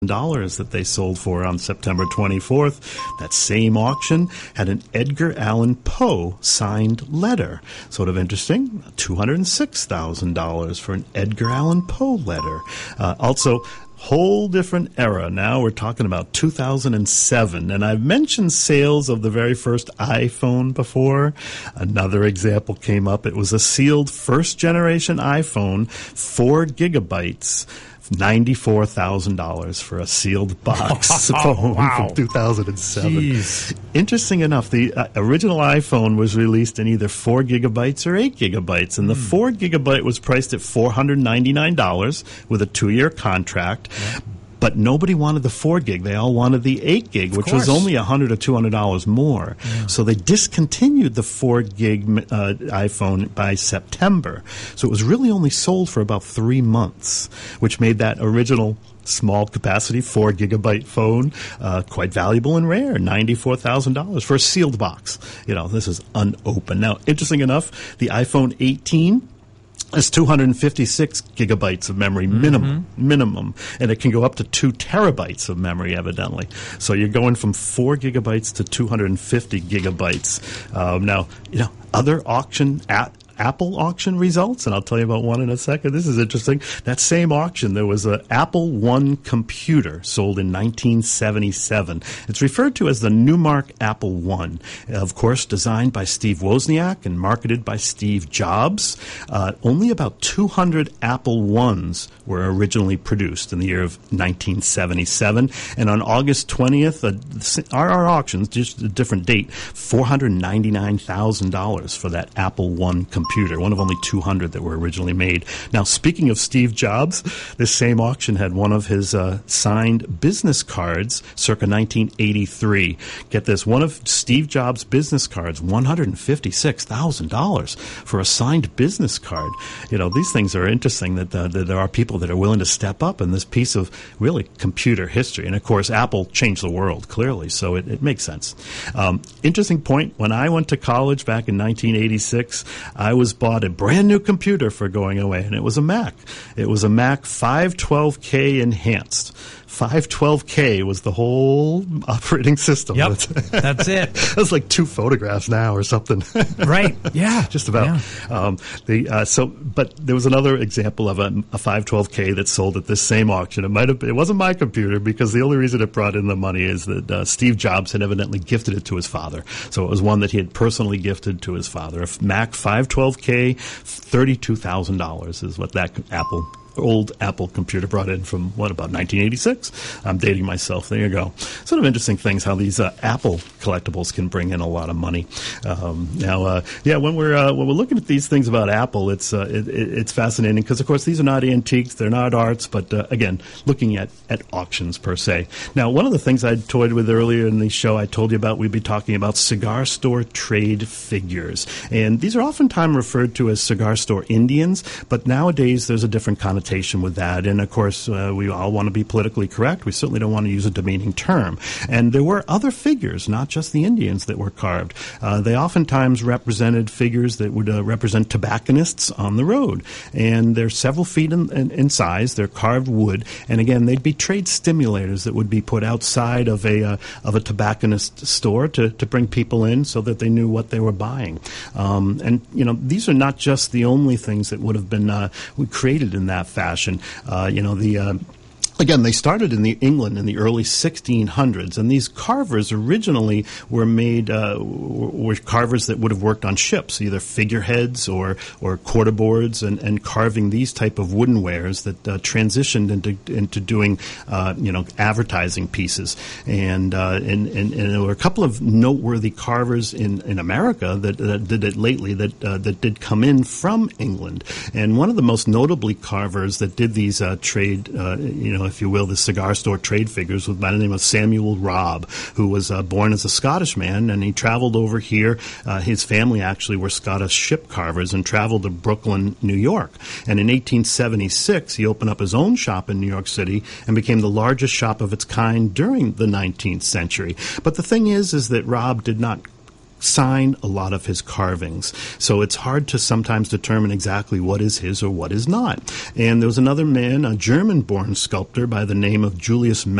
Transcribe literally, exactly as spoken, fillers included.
dollars that they sold for on September twenty-fourth. That same auction had an Edgar Allan Poe signed letter. Sort of interesting. two hundred six thousand dollars for an Edgar Allan Poe letter. Uh, also, whole different era. Now we're talking about two thousand seven. And I've mentioned sales of the very first iPhone before. Another example came up. It was a sealed first generation iPhone, four gigabytes. ninety-four thousand dollars for a sealed box phone Wow. from two thousand seven. Jeez. Interesting enough, the uh, original iPhone was released in either four gigabytes or eight gigabytes, and the mm. four gigabyte was priced at four hundred ninety-nine dollars with a two-year contract. Yeah. But nobody wanted the four gig. They all wanted the eight gig, which was only one hundred or two hundred dollars more. Yeah. So they discontinued the four gig uh, iPhone by September. So it was really only sold for about three months, which made that original small capacity four gigabyte phone uh, quite valuable and rare. ninety-four thousand dollars for a sealed box. You know, this is unopened. Now, interesting enough, the iPhone eighteen is two hundred fifty-six gigabytes of memory minimum, mm-hmm. minimum, and it can go up to two terabytes of memory, evidently. So you're going from four gigabytes to two hundred fifty gigabytes. Um, now, you know, other auction at Apple auction results, and I'll tell you about one in a second. This is interesting. That same auction, there was an Apple One computer sold in nineteen seventy-seven. It's referred to as the Newmark Apple One. Of course, designed by Steve Wozniak and marketed by Steve Jobs. Uh, only about two hundred Apple Ones were originally produced in the year of nineteen seventy-seven. And on August twentieth, uh, our, our auctions, just a different date, four hundred ninety-nine thousand dollars for that Apple One computer. Computer, one of only two hundred that were originally made. Now, speaking of Steve Jobs, this same auction had one of his uh, signed business cards circa nineteen eighty-three. Get this, one of Steve Jobs' business cards, one hundred fifty-six thousand dollars for a signed business card. You know, these things are interesting that, uh, that there are people that are willing to step up in this piece of really computer history. And, of course, Apple changed the world, clearly, so it, it makes sense. Um, interesting point, when I went to college back in nineteen eighty-six, I was bought a brand new computer for going away, and it was a Mac. It was a Mac five twelve K enhanced. five twelve K was the whole operating system. Yep, that's it. That's like two photographs now or something. Right, yeah. Just about. Yeah. Um, the, uh, so, but there was another example of a, a five twelve K that sold at this same auction. It might have been, it wasn't my computer because the only reason it brought in the money is that uh, Steve Jobs had evidently gifted it to his father. So it was one that he had personally gifted to his father. A Mac five twelve K, thirty-two thousand dollars is what that Apple old Apple computer brought in from, what, about nineteen eighty-six? I'm dating myself. There you go. Sort of interesting things how these uh, Apple collectibles can bring in a lot of money. Um, now, uh, yeah, when we're uh, when we're looking at these things about Apple, it's uh, it, it's fascinating because, of course, these are not antiques, they're not arts, but uh, again, looking at, at auctions per se. Now, one of the things I toyed with earlier in the show, I told you about, we'd be talking about cigar store trade figures, and these are oftentimes referred to as cigar store Indians, but nowadays there's a different connotation with that. And, of course, uh, we all want to be politically correct. We certainly don't want to use a demeaning term. And there were other figures, not just the Indians, that were carved. Uh, they oftentimes represented figures that would uh, represent tobacconists on the road. And they're several feet in, in, in size. They're carved wood. And, again, they'd be trade stimulators that would be put outside of a uh, of a tobacconist store to, to bring people in so that they knew what they were buying. Um, and, you know, these are not just the only things that would have been uh, created in that fashion. Uh, you know, the uh, Again, they started in the England in the early sixteen hundreds, and these carvers originally were made uh, were carvers that would have worked on ships, either figureheads or or quarter boards, and, and carving these type of wooden wares that uh, transitioned into into doing uh, you know advertising pieces. And, uh, and and and there were a couple of noteworthy carvers in, in America that, that did it lately that uh, that did come in from England. And one of the most notably carvers that did these uh, trade uh, you know. if you will, the cigar store trade figures was by the name of Samuel Robb, who was uh, born as a Scottish man, and he traveled over here. Uh, his family actually were Scottish ship carvers and traveled to Brooklyn, New York. And in eighteen seventy-six, he opened up his own shop in New York City and became the largest shop of its kind during the nineteenth century. But the thing is, is that Robb did not sign a lot of his carvings. So it's hard to sometimes determine exactly what is his or what is not. And there was another man, a German-born sculptor by the name of Julius